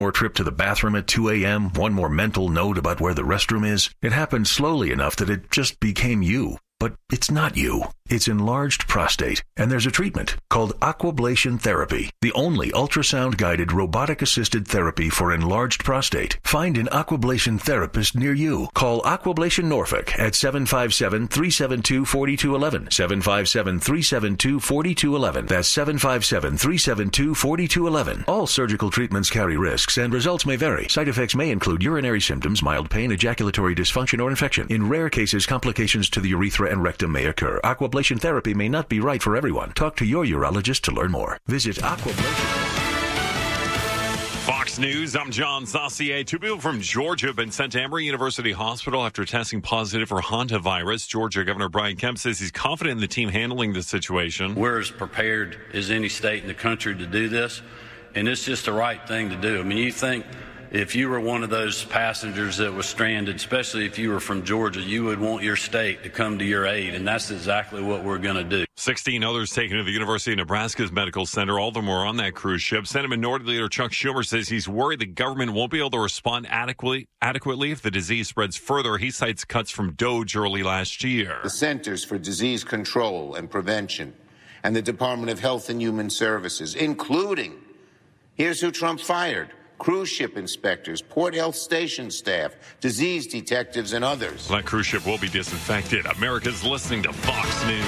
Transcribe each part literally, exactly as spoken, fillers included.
or trip to the bathroom at two a.m., one more mental note about where the restroom is. It happened slowly enough that it just became you. But it's not you. It's enlarged prostate, and there's a treatment called Aquablation Therapy, the only ultrasound-guided robotic-assisted therapy for enlarged prostate. Find an Aquablation therapist near you. Call Aquablation Norfolk at seven five seven, three seven two, four two one one, seven five seven, three seven two, four two one one. That's seven five seven, three seven two, four two one one. All surgical treatments carry risks, and results may vary. Side effects may include urinary symptoms, mild pain, ejaculatory dysfunction, or infection. In rare cases, complications to the urethra and rectum may occur. Aquablation therapy may not be right for everyone. Talk to your urologist to learn more. Visit Aquablation. Fox News, I'm John Saucier. Two people from Georgia have been sent to Emory University Hospital after testing positive for hantavirus. Georgia Governor Brian Kemp says he's confident in the team handling the situation. We're as prepared as any state in the country to do this, and it's just the right thing to do. I mean, you think if you were one of those passengers that was stranded, especially if you were from Georgia, you would want your state to come to your aid, and that's exactly what we're going to do. sixteen others taken to the University of Nebraska's medical center. All of them were on that cruise ship. Senate Minority Leader Chuck Schumer says he's worried the government won't be able to respond adequately, adequately if the disease spreads further. He cites cuts from DOGE early last year. The Centers for Disease Control and Prevention and the Department of Health and Human Services, including, here's who Trump fired, cruise ship inspectors, port health station staff, disease detectives, and others. That cruise ship will be disinfected. America's listening to Fox News.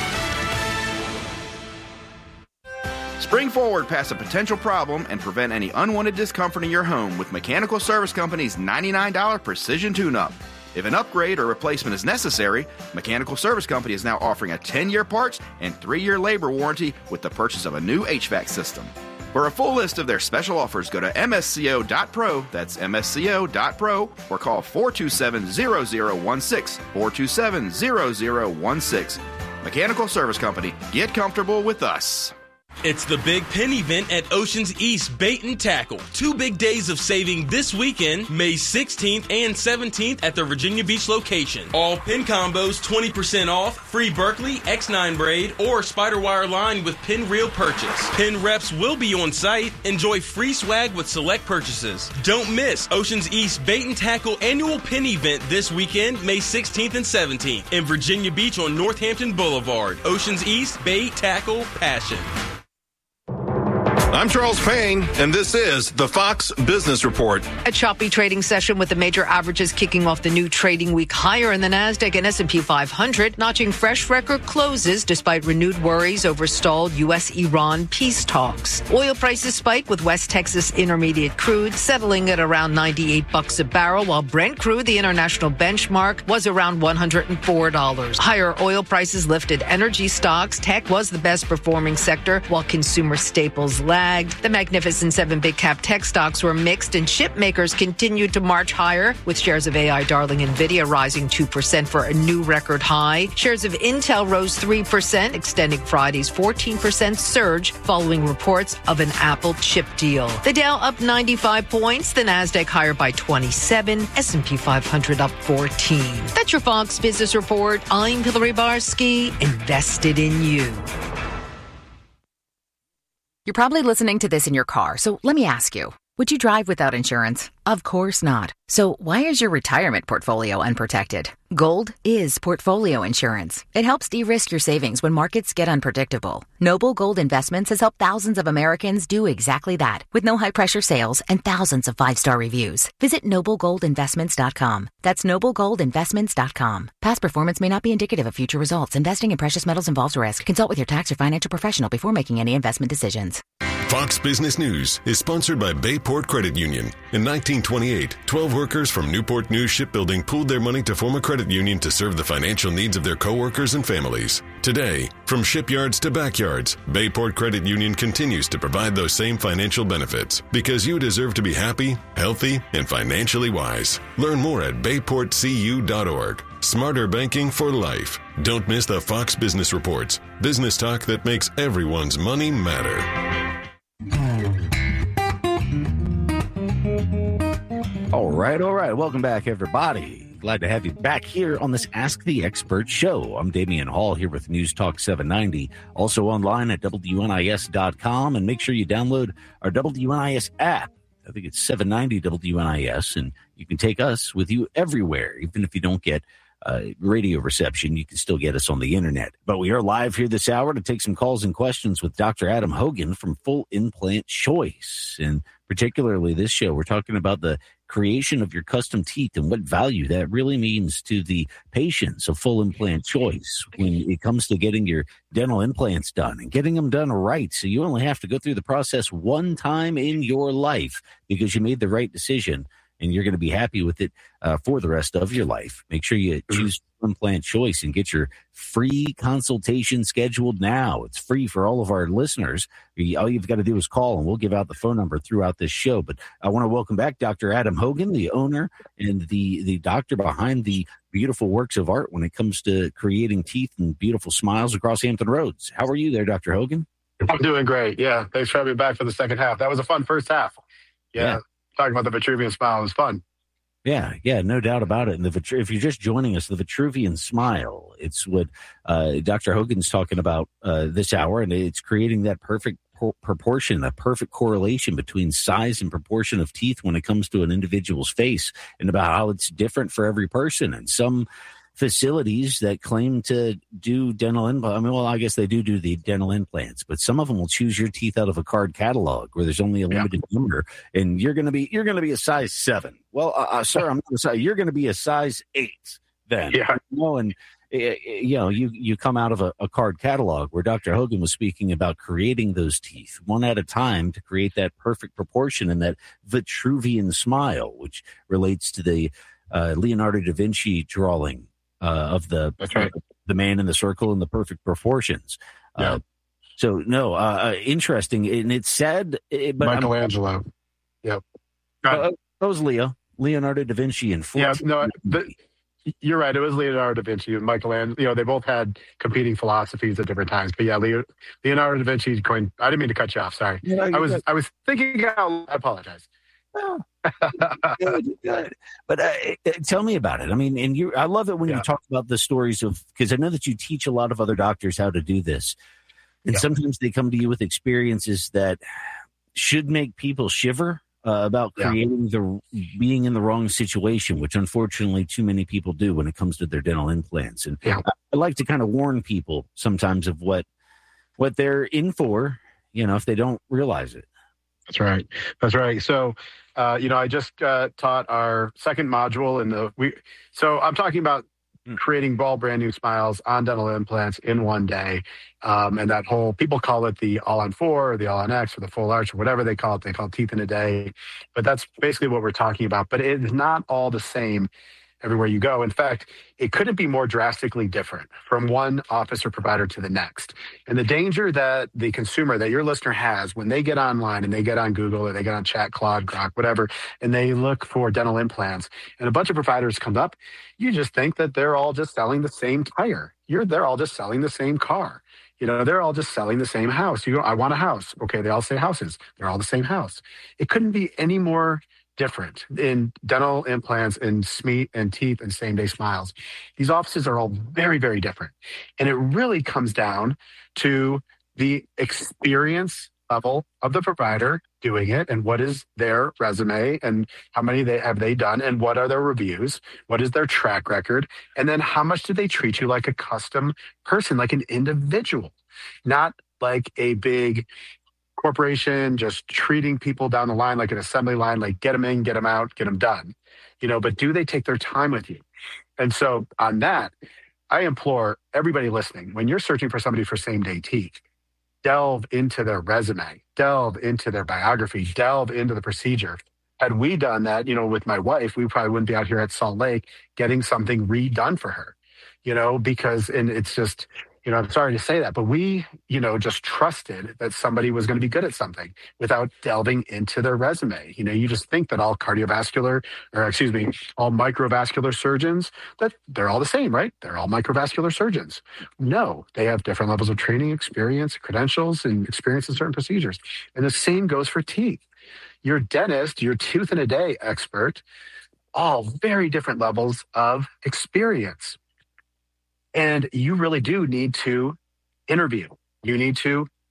Spring forward past a potential problem and prevent any unwanted discomfort in your home with Mechanical Service Company's ninety-nine dollars Precision Tune-Up. If an upgrade or replacement is necessary, Mechanical Service Company is now offering a ten-year parts and three-year labor warranty with the purchase of a new H V A C system. For a full list of their special offers, go to M S C O dot pro, that's M S C O dot pro, or call four two seven, zero zero one six, four two seven, zero zero one six. Mechanical Service Company, get comfortable with us. It's the Big Pin event at Oceans East Bait and Tackle. Two big days of saving this weekend, May sixteenth and seventeenth at the Virginia Beach location. All pin combos twenty percent off, free Berkeley X nine braid or spider wire line with pin reel purchase. Pin reps will be on site. Enjoy free swag with select purchases. Don't miss Oceans East Bait and Tackle annual pin event this weekend, May sixteenth and seventeenth in Virginia Beach on Northampton Boulevard. Oceans East Bait, Tackle, Passion. I'm Charles Payne, and this is the Fox Business Report. A choppy trading session with the major averages kicking off the new trading week higher in the NASDAQ and S and P five hundred, notching fresh record closes despite renewed worries over stalled U S Iran peace talks. Oil prices spike with West Texas Intermediate crude settling at around ninety-eight bucks a barrel, while Brent crude, the international benchmark, was around one hundred four dollars. Higher oil prices lifted energy stocks. Tech was the best performing sector, while consumer staples lagged. The Magnificent Seven big cap tech stocks were mixed, and chip makers continued to march higher, with shares of A I darling Nvidia rising two percent for a new record high. Shares of Intel rose three percent, extending Friday's fourteen percent surge following reports of an Apple chip deal. The Dow up ninety-five points, the NASDAQ higher by twenty-seven, S and P five hundred up fourteen. That's your Fox Business Report. I'm Hillary Barsky, invested in you. You're probably listening to this in your car, so let me ask you, would you drive without insurance? Of course not. So why is your retirement portfolio unprotected? Gold is portfolio insurance. It helps de-risk your savings when markets get unpredictable. Noble Gold Investments has helped thousands of Americans do exactly that, with no high-pressure sales and thousands of five-star reviews. Visit noble gold investments dot com. That's noble gold investments dot com. Past performance may not be indicative of future results. Investing in precious metals involves risk. Consult with your tax or financial professional before making any investment decisions. Fox Business News is sponsored by Bayport Credit Union. In nineteen twenty-eight, twelve workers from Newport News Shipbuilding pooled their money to form a credit union to serve the financial needs of their coworkers and families. Today, from shipyards to backyards, Bayport Credit Union continues to provide those same financial benefits because you deserve to be happy, healthy, and financially wise. Learn more at bayport c u dot org. Smarter banking for life. Don't miss the Fox Business Reports. Business talk that makes everyone's money matter. All right, all right. Welcome back, everybody. Glad to have you back here on this Ask the Expert show. I'm Damian Hall here with News Talk seven ninety. Also online at W N I S dot com. And make sure you download our W N I S app. I think it's seven ninety W N I S, and you can take us with you everywhere. Even if you don't get uh, radio reception, you can still get us on the internet. But we are live here this hour to take some calls and questions with Doctor Adam Hogan from Full Implant Choice. And particularly this show, we're talking about the creation of your custom teeth and what value that really means to the patients of Full Implant Choice when it comes to getting your dental implants done and getting them done right. So you only have to go through the process one time in your life because you made the right decision, and you're going to be happy with it uh, for the rest of your life. Make sure you choose Full Implant Choice and get your free consultation scheduled now. It's free for all of our listeners. All you've got to do is call, and we'll give out the phone number throughout this show. But I want to welcome back Doctor Adam Hogan, the owner and the, the doctor behind the beautiful works of art when it comes to creating teeth and beautiful smiles across Hampton Roads. How are you there, Doctor Hogan? I'm doing great. Yeah, thanks for having me back for the second half. That was a fun first half. Yeah. yeah. Talking about the Vitruvian smile was fun. Yeah, yeah, no doubt about it. And the Vitru- if you're just joining us, the Vitruvian smile, it's what uh, Doctor Hogan's talking about uh, this hour, and it's creating that perfect pro- proportion, that perfect correlation between size and proportion of teeth when it comes to an individual's face, and about how it's different for every person. And some facilities that claim to do dental implants, I mean, well, I guess they do do the dental implants, but some of them will choose your teeth out of a card catalog where there's only a limited yeah. number, and you're going to be you're going to be a size seven. Well, uh, uh, sir, I'm going to say you're going to be a size eight then. Yeah, you know, and uh, you know, you you come out of a, a card catalog where Doctor Hogan was speaking about creating those teeth one at a time to create that perfect proportion and that Vitruvian smile, which relates to the uh, Leonardo da Vinci drawing. Uh, of the That's right. the man in the circle and the perfect proportions. Yeah. Uh, so no, uh, interesting, and it's sad. It, but Michelangelo. I'm, yep. Uh, that was Leo, Leonardo da Vinci, and yeah, no, the, you're right. It was Leonardo da Vinci and Michelangelo. You know, they both had competing philosophies at different times. But yeah, Leo, Leonardo da Vinci coined. I didn't mean to cut you off. Sorry. Yeah, I was good. I was thinking out. I apologize. Oh, good, good. But uh, tell me about it. I mean, and you, I love it when yeah. you talk about the stories of, because I know that you teach a lot of other doctors how to do this. And yeah. sometimes they come to you with experiences that should make people shiver uh, about creating yeah. the, being in the wrong situation, which unfortunately too many people do when it comes to their dental implants. And yeah. I, I like to kind of warn people sometimes of what, what they're in for, you know, if they don't realize it. That's right. That's right. So, uh, you know, I just uh, taught our second module in the we. So I'm talking about creating all brand new smiles on dental implants in one day, um, and that whole people call it the all on four or the all on X or the full arch or whatever they call it. They call it teeth in a day, but that's basically what we're talking about. But it is not all the same everywhere you go. In fact, it couldn't be more drastically different from one office or provider to the next. And the danger that the consumer, that your listener has when they get online and they get on Google or they get on Chat, Claude, Grok, whatever, and they look for dental implants and a bunch of providers come up, you just think that they're all just selling the same tire. You're, they're all just selling the same car. You know, they're all just selling the same house. You go, I want a house. Okay, they all say houses. They're all the same house. It couldn't be any more different in dental implants and S M E and teeth and same day smiles. These offices are all very, very different. And it really comes down to the experience level of the provider doing it and what is their resume and how many they have they done and what are their reviews, what is their track record, and then how much do they treat you like a custom person, like an individual, not like a big corporation just treating people down the line like an assembly line, like get them in, get them out, get them done, you know, but do they take their time with you? And so on that, I implore everybody listening, when you're searching for somebody for same day teeth, delve into their resume, delve into their biography, delve into the procedure. Had we done that, you know, with my wife, we probably wouldn't be out here at Salt Lake getting something redone for her, you know, because, and it's just, you know, I'm sorry to say that, but we, you know, just trusted that somebody was going to be good at something without delving into their resume. You know, you just think that all cardiovascular, or excuse me, all microvascular surgeons, that they're all the same, right? They're all microvascular surgeons. No, they have different levels of training, experience, credentials, and experience in certain procedures. And the same goes for teeth. Your dentist, your tooth in a day expert, all very different levels of experience. And you really do need to interview. You need to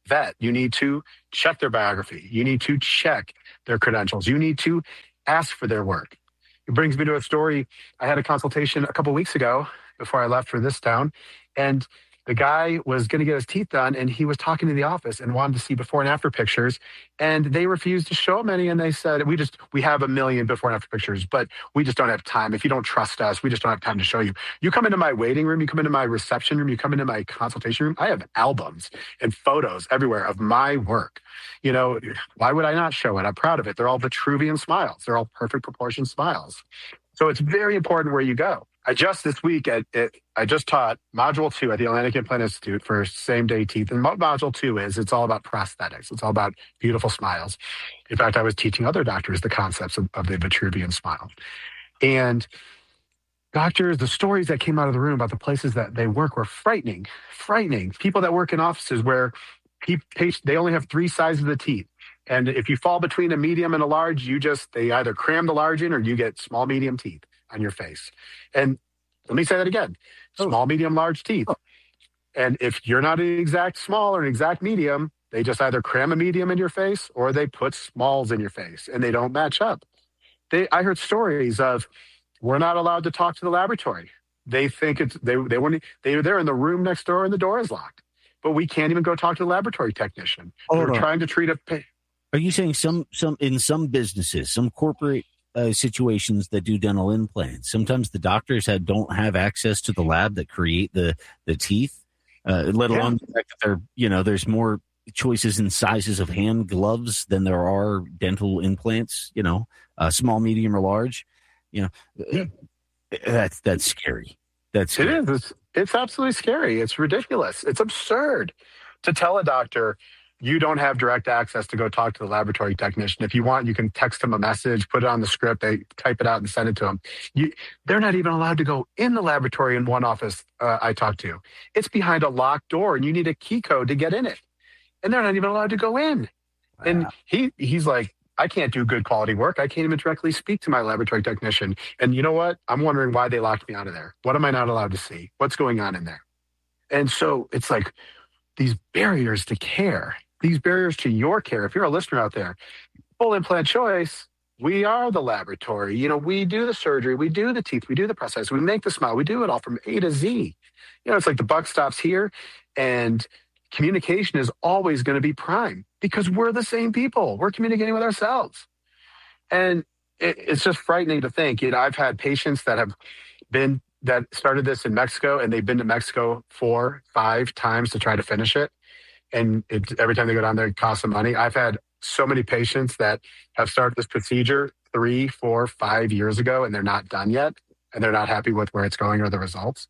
vet. You need to check their biography. You need to check their credentials. You need to ask for their work. It brings me to a story. I had a consultation a couple of weeks ago before I left for this town, and the guy was going to get his teeth done, and he was talking to the office and wanted to see before and after pictures, and they refused to show him any, and they said, we just, we have a million before and after pictures, but we just don't have time. If you don't trust us, we just don't have time to show you. You come into my waiting room, you come into my reception room, you come into my consultation room, I have albums and photos everywhere of my work. You know, why would I not show it? I'm proud of it. They're all Vitruvian smiles. They're all perfect proportion smiles. So it's very important where you go. I just this week, at, at, I just taught Module two at the Atlantic Implant Institute for same-day teeth. And what Module two is, it's all about prosthetics. It's all about beautiful smiles. In fact, I was teaching other doctors the concepts of, of the Vitruvian smile. And doctors, the stories that came out of the room about the places that they work were frightening, frightening. People that work in offices where people, they only have three sizes of the teeth. And if you fall between a medium and a large, you just, they either cram the large in or you get small, medium teeth on your face. And let me say that again, small, medium, large teeth. And if you're not an exact small or an exact medium, they just either cram a medium in your face or they put smalls in your face and they don't match up. They, I heard stories of, we're not allowed to talk to the laboratory. They think it's, they, they weren't, they were there in the room next door and the door is locked, but we can't even go talk to the laboratory technician. We're trying to treat a patient. Are you saying some, some, in some businesses, some corporate Uh, situations that do dental implants, sometimes the doctors have, don't have access to the lab that create the the teeth, uh, let alone yeah. the fact that they're, you know, there's more choices in sizes of hand gloves than there are dental implants, you know, uh, small, medium, or large. You know, yeah. that's that's scary. That's scary. It is. It's, it's absolutely scary. It's ridiculous. It's absurd to tell a doctor, you don't have direct access to go talk to the laboratory technician. If you want, you can text them a message, put it on the script, they type it out and send it to them. You, they're not even allowed to go in the laboratory in one office uh, I talked to. It's behind a locked door, and you need a key code to get in it. And they're not even allowed to go in. Wow. And he he's like, I can't do good quality work. I can't even directly speak to my laboratory technician. And you know what? I'm wondering why they locked me out of there. What am I not allowed to see? What's going on in there? And so it's like these barriers to care. These barriers to your care. If you're a listener out there, Full Implant Choice, we are the laboratory. You know, we do the surgery, we do the teeth, we do the prosthetics, we make the smile, we do it all from A to Z. You know, it's like the buck stops here, and communication is always going to be prime because we're the same people. We're communicating with ourselves. And it, it's just frightening to think. You know, I've had patients that have been, that started this in Mexico, and they've been to Mexico four, five times to try to finish it. And it, every time they go down there, it costs them money. I've had so many patients that have started this procedure three, four, five years ago, and they're not done yet, and they're not happy with where it's going or the results.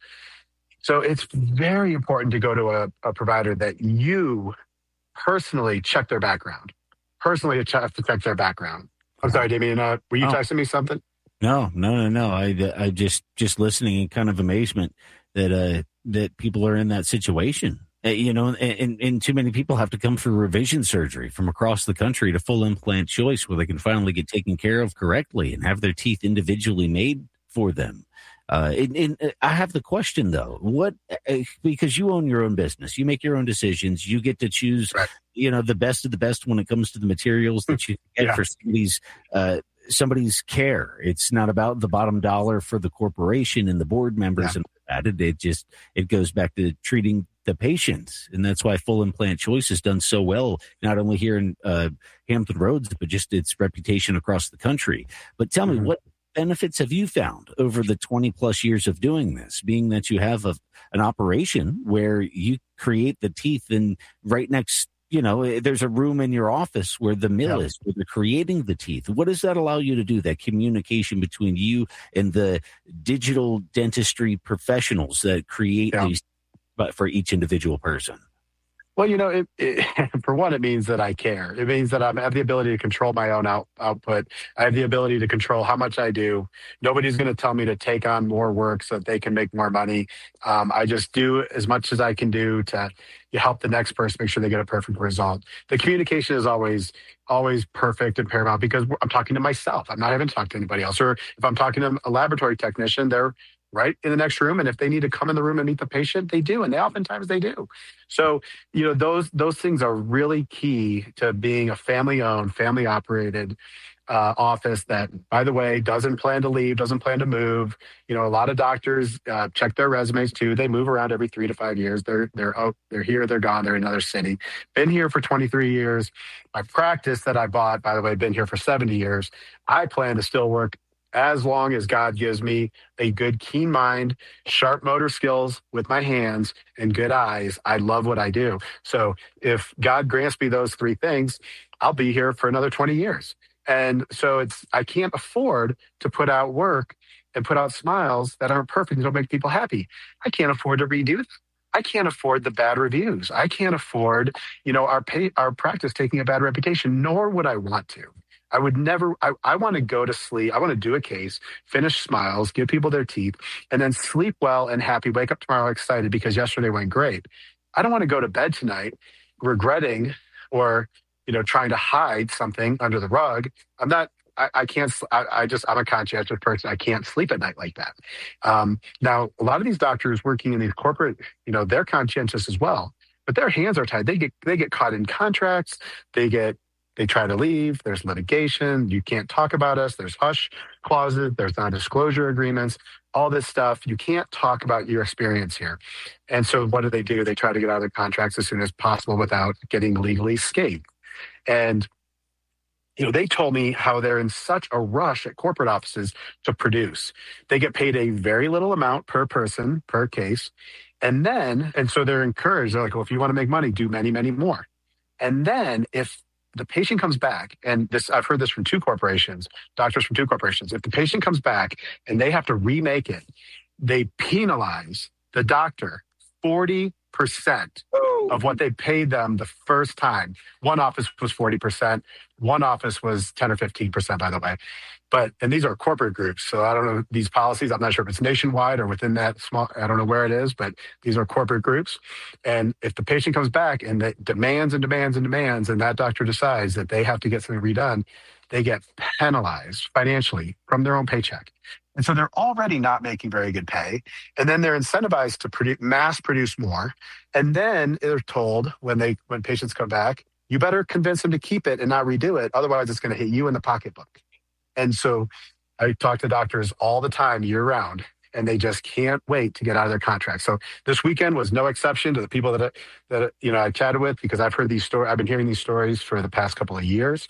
So it's very important to go to a, a provider that you personally check their background, personally check, to check their background. I'm sorry, Damien, uh, were you oh. texting me something? No, no, no, no. I, I just, just listening in kind of amazement that, uh, that people are in that situation. Uh, you know, and, and too many people have to come through revision surgery from across the country to Full Implant Choice, where they can finally get taken care of correctly and have their teeth individually made for them. Uh, and, and I have the question, though, what, uh, because you own your own business, you make your own decisions, you get to choose, right. you know, the best of the best when it comes to the materials that you get yeah. for somebody's, uh, somebody's care. It's not about the bottom dollar for the corporation and the board members yeah. and that. It, it just, it goes back to treating the patients. And that's why Full Implant Choice has done so well, not only here in uh, Hampton Roads, but just its reputation across the country. But tell mm-hmm. me, what benefits have you found over the twenty plus years of doing this, being that you have a, an operation where you create the teeth and right next, you know, there's a room in your office where the mill yeah. is, where they're creating the teeth. What does that allow you to do, that communication between you and the digital dentistry professionals that create yeah. these but for each individual person? Well, you know, it, it, for one, it means that I care. It means that I have the ability to control my own out, output. I have the ability to control how much I do. Nobody's going to tell me to take on more work so that they can make more money. Um, I just do as much as I can do to help the next person make sure they get a perfect result. The communication is always, always perfect and paramount because I'm talking to myself. I'm not having to talk to anybody else. Or if I'm talking to a laboratory technician, they're right in the next room. And if they need to come in the room and meet the patient, they do. And they oftentimes they do. So, you know, those those things are really key to being a family-owned, family-operated uh, office that, by the way, doesn't plan to leave, doesn't plan to move. You know, a lot of doctors uh, check their resumes too. They move around every three to five years. They're they're oh, they're here, they're gone, they're in another city. Been here for twenty-three years. My practice that I bought, by the way, been here for seventy years. I plan to still work as long as God gives me a good, keen mind, sharp motor skills with my hands, and good eyes. I love what I do. So if God grants me those three things, I'll be here for another twenty years. And so it's I can't afford to put out work and put out smiles that aren't perfect and don't make people happy. I can't afford to redo them. I can't afford the bad reviews. I can't afford, you know, our pay, our practice taking a bad reputation, nor would I want to. I would never, I, I want to go to sleep. I want to do a case, finish smiles, give people their teeth, and then sleep well and happy, wake up tomorrow excited because yesterday went great. I don't want to go to bed tonight regretting or, you know, trying to hide something under the rug. I'm not, I, I can't, I, I just, I'm a conscientious person. I can't sleep at night like that. Um, now, a lot of these doctors working in these corporate, you know, they're conscientious as well, but their hands are tied. They get, they get caught in contracts. They get, They try to leave. There's litigation. You can't talk about us. There's hush clauses. There's non-disclosure agreements, all this stuff. You can't talk about your experience here. And so what do they do? They try to get out of their contracts as soon as possible without getting legally scathed. And, you know, they told me how they're in such a rush at corporate offices to produce. They get paid a very little amount per person, per case. And then, and so they're encouraged. They're like, well, if you want to make money, do many, many more. And then if the patient comes back, and this I've heard this from two corporations, doctors from two corporations. If the patient comes back and they have to remake it, they penalize the doctor forty percent of what they paid them the first time. One office was forty percent. One office was ten or fifteen percent, by the way. But, and these are corporate groups. So I don't know these policies. I'm not sure if it's nationwide or within that small, I don't know where it is, but these are corporate groups. And if the patient comes back and it demands and demands and demands, and that doctor decides that they have to get something redone, they get penalized financially from their own paycheck. And so they're already not making very good pay. And then they're incentivized to produce, mass produce more. And then they're told when they, when patients come back, you better convince them to keep it and not redo it. Otherwise it's going to hit you in the pocketbook. And so I talk to doctors all the time, year round, and they just can't wait to get out of their contract. So this weekend was no exception to the people that, I, that you know, I chatted with, because I've heard these stories. I've been hearing these stories for the past couple of years.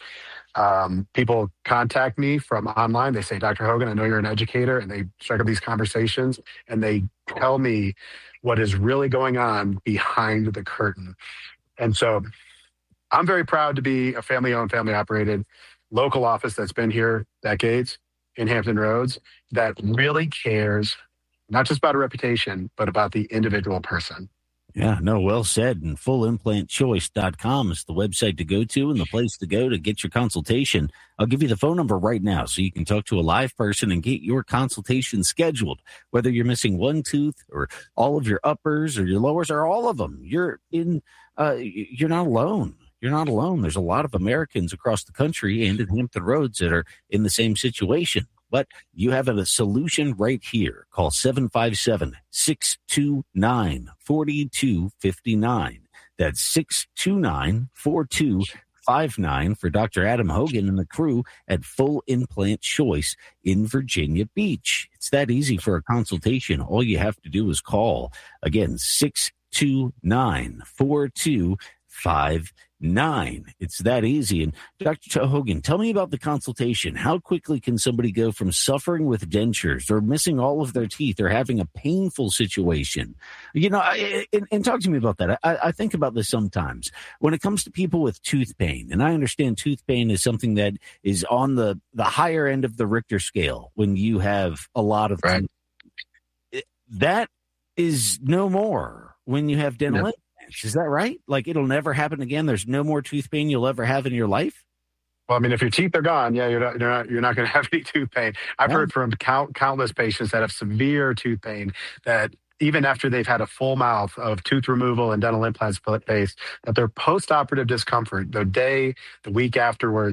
Um, people contact me from online. They say, Doctor Hogan, I know you're an educator, and they strike up these conversations and they tell me what is really going on behind the curtain. And so I'm very proud to be a family-owned, family-operated local office that's been here decades in Hampton Roads that really cares not just about a reputation, but about the individual person. Yeah, no, well said. And full implant choice dot com is the website to go to and the place to go to get your consultation. I'll give you the phone number right now so you can talk to a live person and get your consultation scheduled. Whether you're missing one tooth or all of your uppers or your lowers or all of them, you're in. Uh, you're not alone. You're not alone. There's a lot of Americans across the country and in Hampton Roads that are in the same situation. But you have a solution right here. Call seven five seven, six two nine, four two five nine. That's six two nine, four two five nine for Doctor Adam Hogan and the crew at Full Implant Choice in Virginia Beach. It's that easy for a consultation. All you have to do is call. Again, six two nine, four two five nine. It's that easy. And Doctor Hogan, tell me about the consultation. How quickly can somebody go from suffering with dentures or missing all of their teeth or having a painful situation? You know, I, and, and talk to me about that. I, I think about this sometimes when it comes to people with tooth pain. And I understand tooth pain is something that is on the, the higher end of the Richter scale when you have a lot of right. teeth. That is no more when you have dental implants. Is that right? Like it'll never happen again. There's no more tooth pain you'll ever have in your life. Well, I mean, if your teeth are gone, yeah, you're not, you're not, you're not going to have any tooth pain. I've yeah. heard from count, countless patients that have severe tooth pain that even after they've had a full mouth of tooth removal and dental implants placed, that their post-operative discomfort, the day, the week afterwards,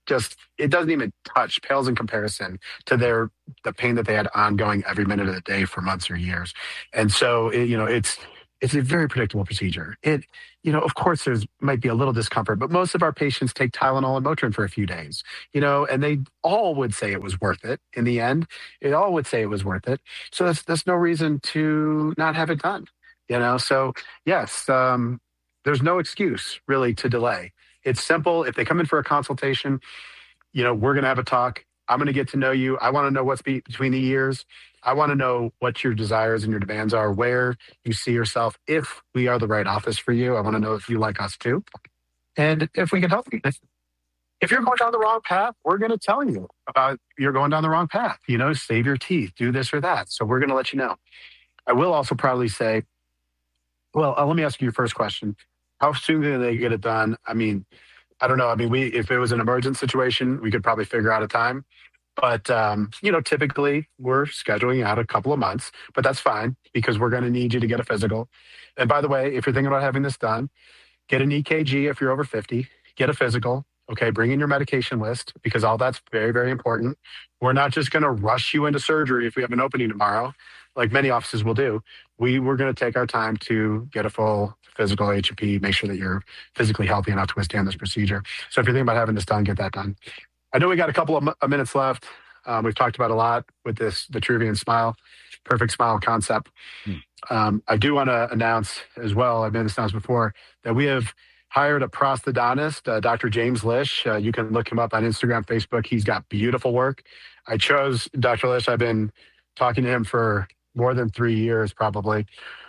just, it doesn't even touch, pales in comparison to their, the pain that they had ongoing every minute of the day for months or years. And so, it, you know, it's, it's a very predictable procedure. It, you know, of course there's might be a little discomfort, but most of our patients take Tylenol and Motrin for a few days, you know, and they all would say it was worth it in the end. They all would say it was worth it. So that's, that's no reason to not have it done, you know? So yes, um, there's no excuse really to delay. It's simple. If they come in for a consultation, you know, we're going to have a talk. I'm going to get to know you. I want to know what's be- between the ears. I want to know what your desires and your demands are, where you see yourself, if we are the right office for you. I want to know if you like us too. And if we can help you. If you're going down the wrong path, we're going to tell you about you're going down the wrong path. You know, save your teeth, do this or that. So we're going to let you know. I will also probably say, well, uh, let me ask you your first question. How soon do they get it done? I mean, I don't know. I mean, we if it was an emergent situation, we could probably figure out a time. But, um, you know, typically we're scheduling out a couple of months, but that's fine because we're going to need you to get a physical. And by the way, if you're thinking about having this done, get an E K G if you're over fifty, get a physical. Okay, bring in your medication list because all that's very, very important. We're not just going to rush you into surgery if we have an opening tomorrow, like many offices will do. We We're going to take our time to get a full physical H and P, make sure that you're physically healthy enough to withstand this procedure. So if you're thinking about having this done, get that done. I know we got a couple of m- minutes left. Um, we've talked about a lot with this Vitruvian Smile, perfect smile concept. Hmm. Um, I do want to announce as well, I've made this announcement before, that we have hired a prosthodontist, uh, Doctor James Lish. Uh, you can look him up on Instagram, Facebook. He's got beautiful work. I chose Doctor Lish. I've been talking to him for more than three years probably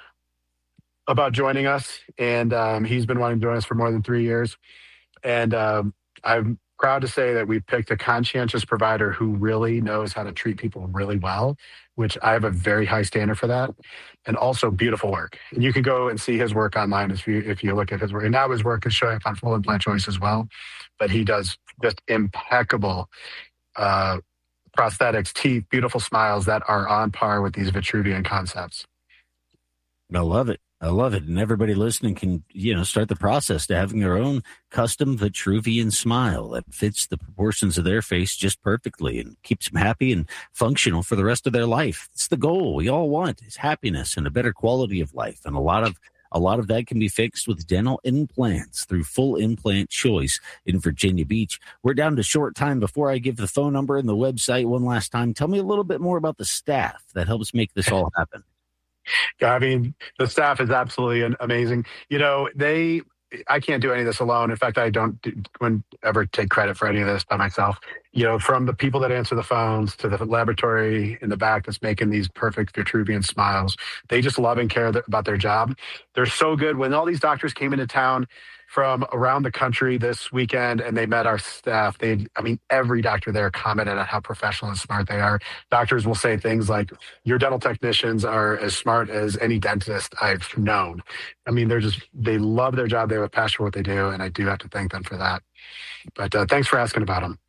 about joining us. And um, he's been wanting to join us for more than three years. And um, I'm proud to say that we picked a conscientious provider who really knows how to treat people really well, which I have a very high standard for that, and also beautiful work. And you can go and see his work online if you if you look at his work. And now his work is showing up on Full Implant Choice as well, but he does just impeccable uh, prosthetics, teeth, beautiful smiles that are on par with these Vitruvian concepts. I love it. I love it. And everybody listening can, you know, start the process to having their own custom Vitruvian smile that fits the proportions of their face just perfectly and keeps them happy and functional for the rest of their life. It's the goal we all want, is happiness and a better quality of life. And a lot of a lot of that can be fixed with dental implants through Full Implant Choice in Virginia Beach. We're down to short time. Before I give the phone number and the website one last time, tell me a little bit more about the staff that helps make this all happen. Yeah, I mean, the staff is absolutely amazing. You know, they, I can't do any of this alone. In fact, I don't do, wouldn't ever take credit for any of this by myself. You know, from the people that answer the phones to the laboratory in the back that's making these perfect Vitruvian smiles, they just love and care th- about their job. They're so good. When all these doctors came into town from around the country this weekend and they met our staff, they, I mean, every doctor there commented on how professional and smart they are. Doctors will say things like, your dental technicians are as smart as any dentist I've known. I mean, they're just, they love their job. They have a passion for what they do. And I do have to thank them for that. But uh, thanks for asking about them.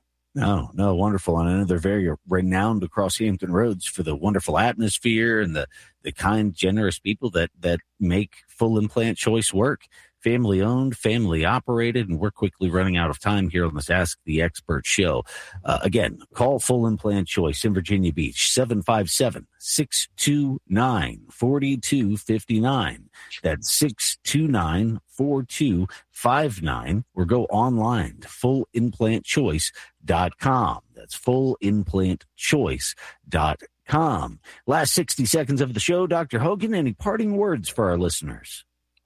No, no, wonderful. And I know they're very renowned across Hampton Roads for the wonderful atmosphere and the, the kind, generous people that, that make Full Implant Choice work. Family owned, family operated, and we're quickly running out of time here on this Ask the Expert show. Uh, again, call Full Implant Choice in Virginia Beach, seven five seven, six two nine, four two five nine. That's six two nine, four two five nine, or go online to full implant choice dot com. That's full implant choice dot com. Last sixty seconds of the show, Doctor Hogan, any parting words for our listeners?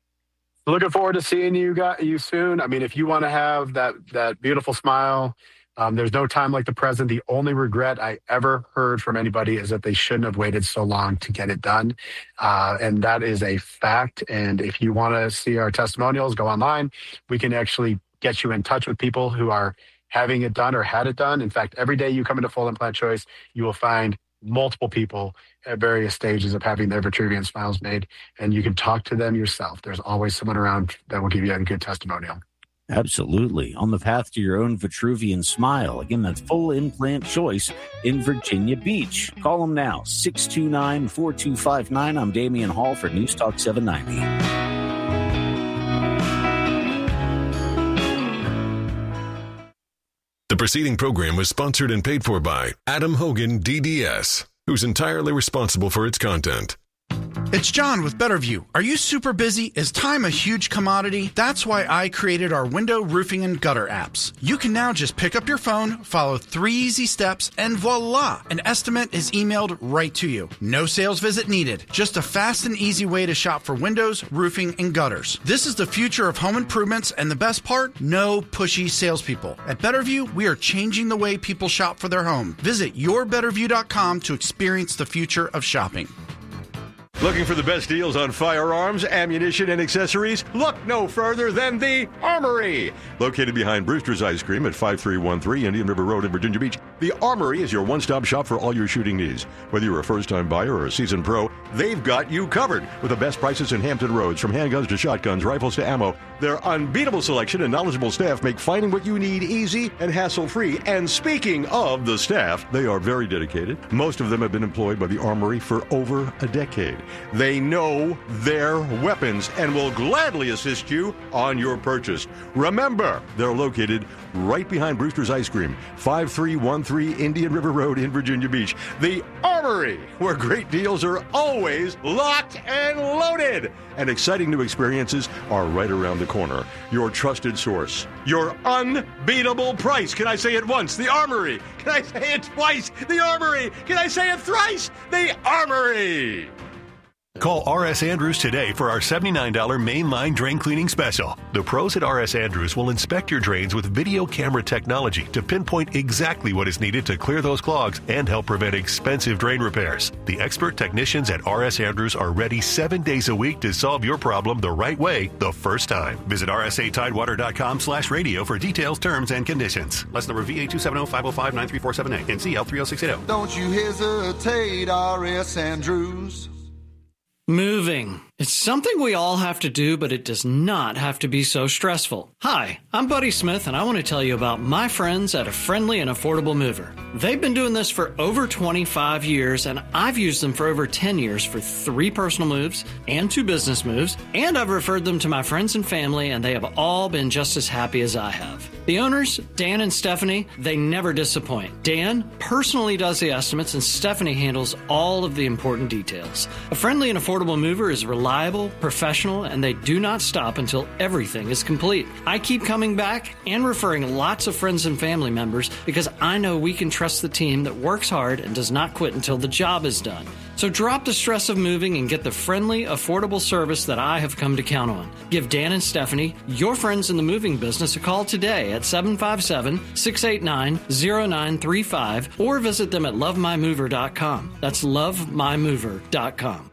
Looking forward to seeing you got you soon. I mean, if you want to have that that beautiful smile, um, there's no time like the present. The only regret I ever heard from anybody is that they shouldn't have waited so long to get it done. Uh, and that is a fact. And if you want to see our testimonials, go online. We can actually get you in touch with people who are having it done or had it done. In fact, every day you come into Full Implant Choice, you will find multiple people at various stages of having their Vitruvian smiles made, and you can talk to them yourself. There's always someone around that will give you a good testimonial. Absolutely. On the path to your own Vitruvian smile. Again, that's Full Implant Choice in Virginia Beach. Call them now, six two nine, four two five nine. I'm Damian Hall for News Talk seven ninety. The preceding program was sponsored and paid for by Adam Hogan D D S, who's entirely responsible for its content. It's John with Betterview. Are you super busy? Is time a huge commodity? That's why I created our window, roofing, and gutter apps. You can now just pick up your phone, follow three easy steps, and voila! An estimate is emailed right to you. No sales visit needed. Just a fast and easy way to shop for windows, roofing, and gutters. This is the future of home improvements, and the best part? No pushy salespeople. At Betterview, we are changing the way people shop for their home. Visit your better view dot com to experience the future of shopping. Looking for the best deals on firearms, ammunition, and accessories? Look no further than the Armory. Located behind Brewster's Ice Cream at five three one three Indian River Road in Virginia Beach, the Armory is your one-stop shop for all your shooting needs. Whether you're a first-time buyer or a seasoned pro, they've got you covered with the best prices in Hampton Roads, from handguns to shotguns, rifles to ammo. Their unbeatable selection and knowledgeable staff make finding what you need easy and hassle-free. And speaking of the staff, they are very dedicated. Most of them have been employed by the Armory for over a decade. They know their weapons and will gladly assist you on your purchase. Remember, they're located right behind Brewster's Ice Cream, five three one three Indian River Road in Virginia Beach. The Armory, where great deals are always locked and loaded. And exciting new experiences are right around the corner. Your trusted source. Your unbeatable price. Can I say it once? The Armory. Can I say it twice? The Armory. Can I say it thrice? The Armory. Call R S. Andrews today for our seventy-nine dollars mainline drain cleaning special. The pros at R S. Andrews will inspect your drains with video camera technology to pinpoint exactly what is needed to clear those clogs and help prevent expensive drain repairs. The expert technicians at R S. Andrews are ready seven days a week to solve your problem the right way the first time. Visit r s a tidewater dot com slash radio for details, terms, and conditions. Less number V A two seven zero five zero five nine three four seven eight and C L three zero six eight zero. Don't you hesitate, R S. Andrews. Moving. It's something we all have to do, but it does not have to be so stressful. Hi, I'm Buddy Smith, and I want to tell you about my friends at A Friendly and Affordable Mover. They've been doing this for over twenty-five years, and I've used them for over ten years for three personal moves and two business moves, and I've referred them to my friends and family, and they have all been just as happy as I have. The owners, Dan and Stephanie, they never disappoint. Dan personally does the estimates, and Stephanie handles all of the important details. A Friendly and Affordable Mover is reliable, professional, and they do not stop until everything is complete. I keep coming back and referring lots of friends and family members because I know we can trust the team that works hard and does not quit until the job is done. So drop the stress of moving and get the friendly, affordable service that I have come to count on. Give Dan and Stephanie, your friends in the moving business, a call today at seven five seven, six eight nine, zero nine three five or visit them at love my mover dot com. That's love my mover dot com.